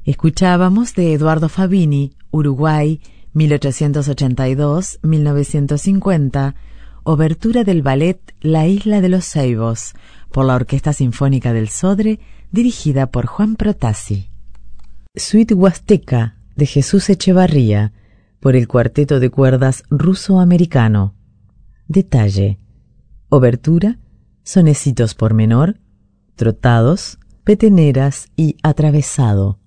Escuchábamos de Eduardo Fabini, Uruguay, 1882-1950, obertura del ballet La Isla de los Ceibos, por la Orquesta Sinfónica del Sodre, dirigida por Juan Protasi. Suite Huasteca, de Jesús Echevarría, por el Cuarteto de Cuerdas Ruso-Americano. Detalle: obertura, sonecitos por menor, trotados, peteneras y atravesado.